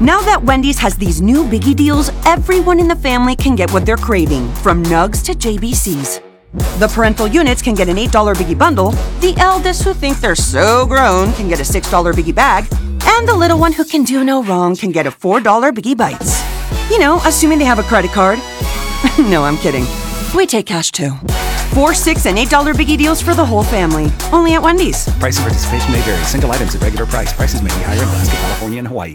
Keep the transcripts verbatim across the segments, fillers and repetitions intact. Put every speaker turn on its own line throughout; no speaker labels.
Now that Wendy's has these new biggie deals, everyone in the family can get what they're craving, from nugs to J B Cs. The parental units can get an eight dollar biggie bundle, the eldest who think they're so grown can get a six dollar biggie bag, and the little one who can do no wrong can get a four dollar biggie bites. You know, assuming they have a credit card. No, I'm kidding. We take cash too. Four, six, and eight dollar biggie deals for the whole family. Only at Wendy's.
Price and participation may vary. Single items at regular price. Prices may be higher in Alaska, California, and Hawaii.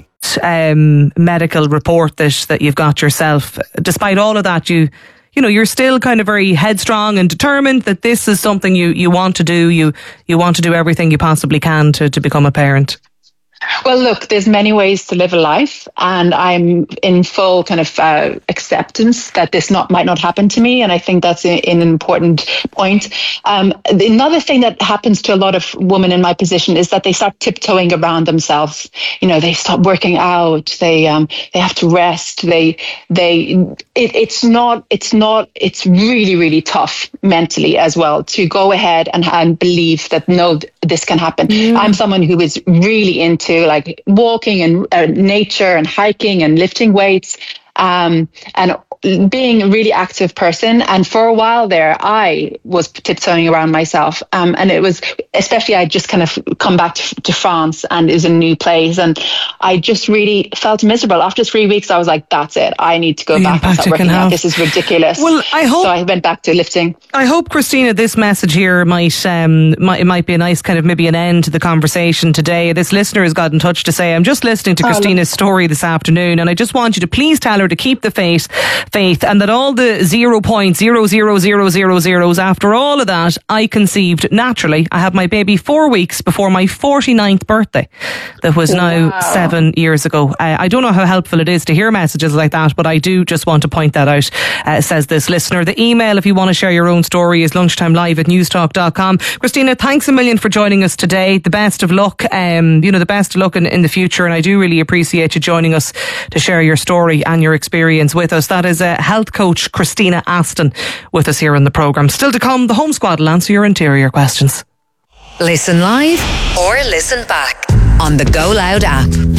Um, medical report that that you've got yourself. Despite all of that, you you know you're still kind of very headstrong and determined that this is something you, you want to do. You you want to do everything you possibly can to, to become a parent.
Well, look, there's many ways to live a life, and I'm in full kind of uh, acceptance that this not might not happen to me, and I think that's a, an important point. Um, another thing that happens to a lot of women in my position is that they start tiptoeing around themselves. You know, they stop working out. They um, they have to rest. They they it, it's not it's not it's really really tough mentally as well to go ahead and, and believe that no, this can happen. Yeah. I'm someone who is really into like walking and uh, nature and hiking and lifting weights um, and being a really active person. And for a while there, I was tiptoeing around myself. Um, and it was, especially I just kind of come back to, to France, and it was a new place. And I just really felt miserable. After three weeks, I was like, that's it. I need to go
the
back and start working out. This is ridiculous.
Well, I hope,
so I went back to lifting.
I hope, Christina, this message here might, um, might, it might be a nice kind of maybe an end to the conversation today. This listener has got in touch to say, I'm just listening to Christina's story this afternoon, and I just want you to please tell her to keep the faith, faith, and that all the zero point zero zero zero zero zeros, after all of that, I conceived naturally. I had my baby four weeks before my forty-ninth birthday. That was now wow. seven years ago. Uh, I don't know how helpful it is to hear messages like that, but I do just want to point that out, uh, says this listener. The email, if you want to share your own story, is lunchteamelive at newstalk dot com. Christina, thanks a million for joining us today. The best of luck, um, you know, the best of luck in, in the future, and I do really appreciate you joining us to share your story and your experience with us. That is a uh, health coach Christina Aston with us here on the programme. Still to come, the Home Squad will answer your interior questions.
Listen live or listen back on the Go Loud app.